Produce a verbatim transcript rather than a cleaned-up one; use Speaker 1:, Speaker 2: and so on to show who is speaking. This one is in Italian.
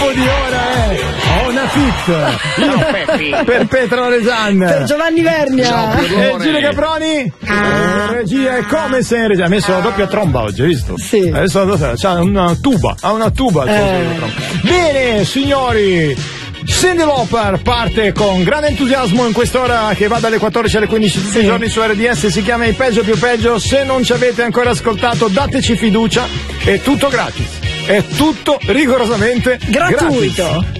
Speaker 1: l'uomo di ora è Ona Fit per Petra Resan,
Speaker 2: per Giovanni Vernia
Speaker 1: e Gino Caproni. Ah. Regia è come se in regia ha messo la doppia tromba oggi, hai visto?
Speaker 2: Sì.
Speaker 1: Adesso c'ha una tuba, ha una tuba.
Speaker 2: Eh.
Speaker 1: Bene, signori. Cyndi Lauper parte con grande entusiasmo in quest'ora che va dalle quattordici alle quindici tutti i giorni su R D S, si chiama Il Peggio Più Peggio. Se non ci avete ancora ascoltato, dateci fiducia, è tutto gratis, è tutto rigorosamente
Speaker 2: gratuito.
Speaker 1: Gratis.